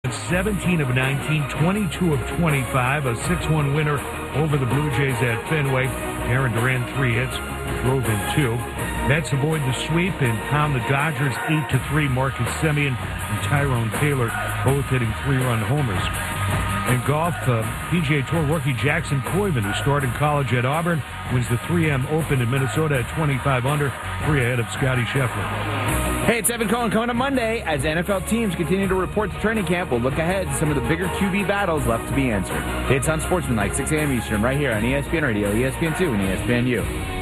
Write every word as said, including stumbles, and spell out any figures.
seventeen of nineteen, twenty-two of twenty-five, a six one winner over the Blue Jays at Fenway. Aaron Duran, three hits, drove in two. Mets avoid the sweep and pound the Dodgers eight to three. Marcus Semien and Tyrone Taylor both hitting three-run homers. In golf, uh, P G A Tour rookie Jackson Koiven, who started college at Auburn, wins the three M Open in Minnesota at twenty-five under, three ahead of Scotty Scheffler. Hey, it's Evan Cohen coming up Monday. As N F L teams continue to report to training camp, we'll look ahead to some of the bigger Q B battles left to be answered. It's on Sportsmanlike, six a.m. Eastern, right here on E S P N Radio, E S P N two, and E S P N U.